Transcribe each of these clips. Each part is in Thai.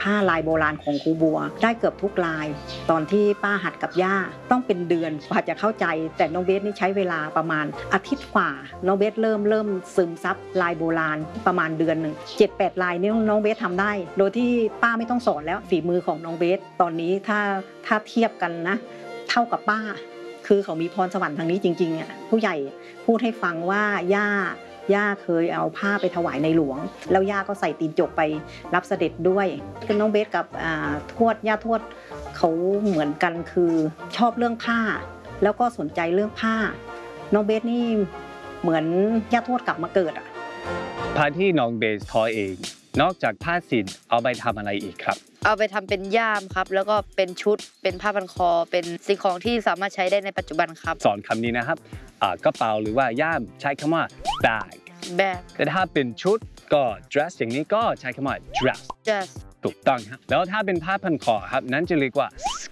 ผ้าลายโบราณของครูบัวได้เกือบทุกลายตอนที่ป้าหัดกับย่าต้องเป็นเดือนกว่าจะเข้าใจแต่น้องเบสนี่ใช้เวลาประมาณอาทิตย์กว่าน้องเบสเริ่มซึมซับลายโบราณประมาณเดือนหนึ่ง7-8 ลายนี่น้องเบสทำได้โดยที่ป้าไม่ต้องสอนแล้วฝีมือของน้องเบสตอนนี้ถ้าเทียบกันนะเท่ากับป้าคือเขามีพรสวรรค์ทางนี้จริงๆอ่ะผู้ใหญ่พูดให้ฟังว่าย่าเคยเอาผ้าไปถวายในหลวงแล้วย่าก็ใส่ตีนจกไปรับเสด็จด้วยคือน้องเบสกับย่าทวดเขาเหมือนกันคือชอบเรื่องผ้าแล้วก็สนใจเรื่องผ้าน้องเบสนี่เหมือนย่าทวดกลับมาเกิดอ่ะผ้าที่น้องเบสทอเองนอกจากผ้าสิ้นเอาไปทำอะไรอีกครับเอาไปทำเป็นย่ามครับแล้วก็เป็นชุดเป็นผ้าพันคอเป็นสิ่งของที่สามารถใช้ได้ในปัจจุบันครับสอนคำนี้นะครับกระเป๋าหรือว่าย่ามใช้คำว่า bag แต่ถ้าเป็นชุดก็ dress อย่างนี้ก็ใช้คำว่า dress ถูกต้องครับแล้วถ้าเป็นผ้าพันคอครับนั้นจะเรียกว่า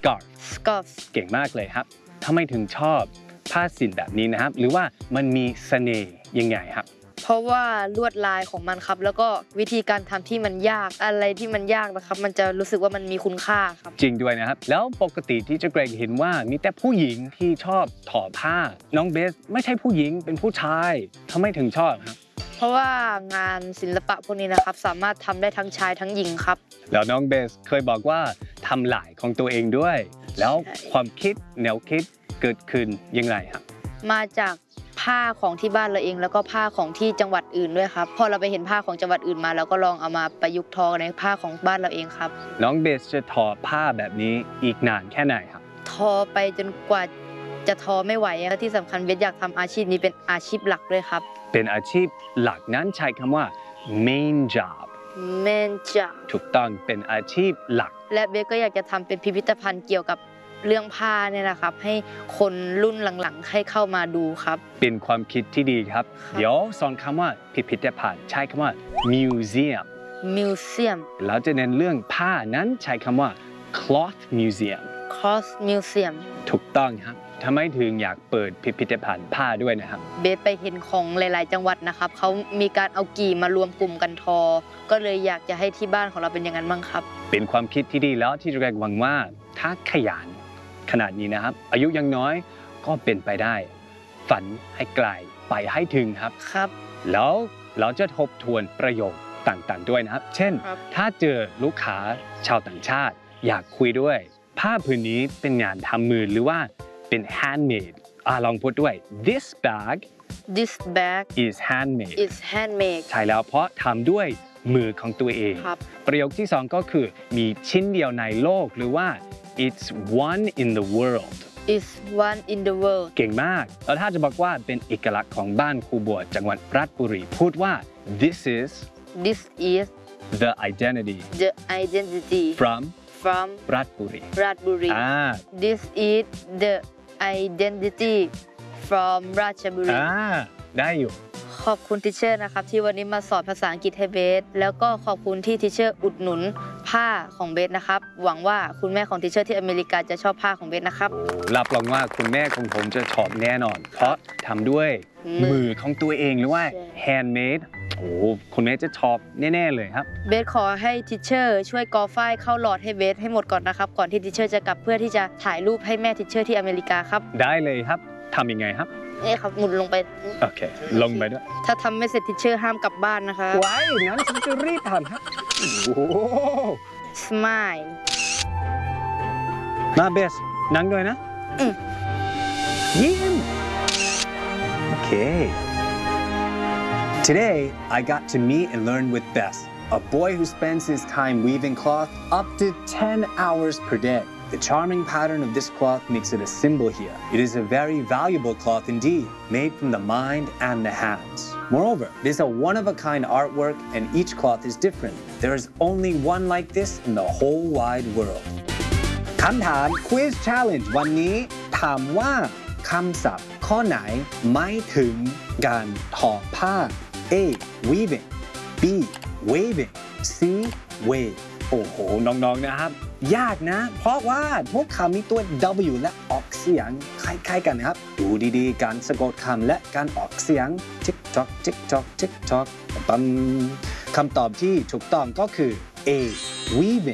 scarf เก่งมากเลยครับทำไมถึงชอบผ้าสิ้นแบบนี้นะครับหรือว่ามันมีเสน่ห์ยังไงครับเพราะว่าลวดลายของมันครับแล้วก็วิธีการทำที่มันยากอะไรที่มันยากนะครับมันจะรู้สึกว่ามันมีคุณค่าครับจริงด้วยนะครับแล้วปกติที่เจะเกรงเห็นว่ามีแต่ผู้หญิงที่ชอบทอผ้าน้องเบสไม่ใช่ผู้หญิงเป็นผู้ชายทำไมถึงชอบครับเพราะว่างานศิลปะพวกนี้นะครับสามารถทำได้ทั้งชายทั้งหญิงครับแล้วน้องเบสเคยบอกว่าทำลายของตัวเองด้วยแล้วความคิดแนวคิดเกิดขึ้นยังไงครับมาจากผ้าของที่บ้านเราเองแล้วก็ผ้าของที่จังหวัดอื่นด้วยครับพอเราไปเห็นผ้าของจังหวัดอื่นมาแล้วก็ลองเอามาประยุกต์ทอในผ้าของบ้านเราเองครับน้องเบสจะทอผ้าแบบนี้อีกนานแค่ไหนครับทอไปจนกว่าจะทอไม่ไหวและที่สำคัญเบสอยากทำอาชีพนี้เป็นอาชีพหลักด้วยครับเป็นอาชีพหลักนั้นใช้คำว่า main job ถูกต้องเป็นอาชีพหลักและเบสก็อยากจะทำเป็นพิพิธภัณฑ์เกี่ยวกับเรื่องผ้าเนี่ยนะครับให้คนรุ่นหลังๆให้เข้ามาดูครับเป็นความคิดที่ดีครับเดี๋ยวสอนคำว่าพิพิธภัณฑ์ใช้คำว่า museum แล้วจะเน้นเรื่องผ้านั้นใช้คำว่า cloth museum ถูกต้องครับทำไมถึงอยากเปิดพิพิธภัณฑ์ผ้าด้วยนะครับเบสไปเห็นของหลายๆจังหวัดนะครับเขามีการเอากี่มารวมกลุ่มกันทอก็เลยอยากจะให้ที่บ้านของเราเป็นอย่างนั้นบ้างครับเป็นความคิดที่ดีแล้วที่จะหวังว่าถ้าขยันขนาดนี้นะครับอายุยังน้อยก็เป็นไปได้ฝันให้ไกลไปให้ถึงครับแล้วเราจะทบทวนประโยคต่างๆด้วยนะครับเช่นถ้าเจอลูกค้าชาวต่างชาติอยากคุยด้วยผ้าผืนนี้เป็นงานทำมือหรือว่าเป็น handmade ลองพูดด้วย this bag is handmade ใช่แล้วเพราะทำด้วยมือของตัวเองประโยคที่สองก็คือมีชิ้นเดียวในโลกหรือว่าIt's one in the world เก่งมากแล้วถ้าจะบอกว่าเป็นเอกลักษณ์ของบ้านครูบัวจังหวัดราชบุรีพูดว่า This is the identity from ราชบุรี This is the identity from ราชบุรีได้อยู่ขอบคุณทิเชอร์นะครับที่วันนี้มาสอนภาษาอังกฤษให้เบสแล้วก็ขอบคุณที่ทิเชอร์อุดหนุนผ้าของเบสนะครับหวังว่าคุณแม่ของทิเชอร์ที่อเมริกาจะชอบผ้าของเบสนะครับรับรองว่าคุณแม่ของผมจะชอบแน่นอนเพราะทำด้วยมือของตัวเองหรือว่า handmade โอ้คุณแม่จะชอบแน่ๆเลยครับเบสขอให้ทิเชอร์ช่วยกอฝ้ายเข้าหลอดให้เบสให้หมดก่อนนะครับก่อนที่ทิเชอร์จะกลับเพื่อที่จะถ่ายรูปให้แม่ทิเชอร์ที่อเมริกาครับได้เลยครับทำยังไงครับนี่ครับหมุนลงไปโอเคลงไปด้วยถ้าทำไม่เสร็จทิเชอร์ห้ามกลับบ้านนะคะไว้งั้นฉันจะรีบทำครับ Smile มาเบสนั่งด้วยนะยิ้มโอเค Today I got to meet and learn with Bess a boy who spends his time weaving cloth up to 10 hours per day.The charming pattern of this cloth makes it a symbol here. It is a very valuable cloth indeed, made from the mind and the hands. Moreover, it is a one-of-a-kind artwork and each cloth is different. There is only one like this in the whole wide world. คำถาม Quiz Challenge วันนี้ถามว่าคำศัพท์ข้อไหนหมายถึงการทอผ้า A. Weaving B. Waving C. Wave โอ้โหน้องๆนะครับยากนะเพราะว่าพวกคำมีตัว W และออกเสียงคล้ายๆกันนะครับดูดีๆการสะกดคำและการออกเสียงทิกจอกทิกจอกทิกจอกปั๊มคำตอบที่ถูกต้องก็คือ A. Weaving